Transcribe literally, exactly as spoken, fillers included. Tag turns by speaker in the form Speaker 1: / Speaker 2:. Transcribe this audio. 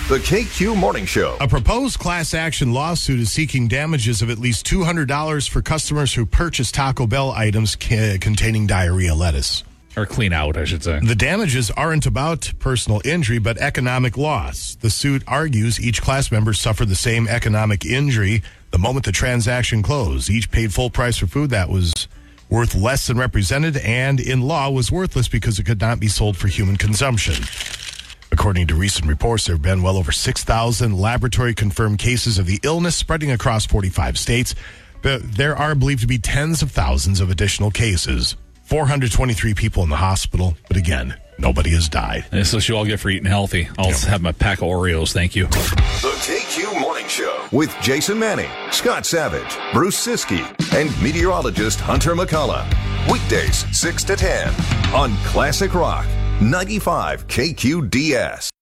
Speaker 1: The K Q Morning Show.
Speaker 2: A proposed class action lawsuit is seeking damages of at least two hundred dollars for customers who purchase Taco Bell items ca- containing diarrhea lettuce.
Speaker 3: Or clean out, I should say.
Speaker 2: The damages aren't about personal injury, but economic loss. The suit argues each class member suffered the same economic injury the moment the transaction closed. Each paid full price for food that was worth less than represented and in law was worthless because it could not be sold for human consumption. According to recent reports, there have been well over six thousand laboratory-confirmed cases of the illness spreading across forty-five states, but there are believed to be tens of thousands of additional cases. four hundred twenty-three people in the hospital, but again, nobody has died.
Speaker 3: This is what you all get for eating healthy. I'll
Speaker 2: Yep.
Speaker 3: have my pack of Oreos, thank you.
Speaker 1: The K Q Morning Show with Jason Manning, Scott Savage, Bruce Siskey, and meteorologist Hunter McCullough. Weekdays, six to ten on Classic Rock, ninety-five K Q D S.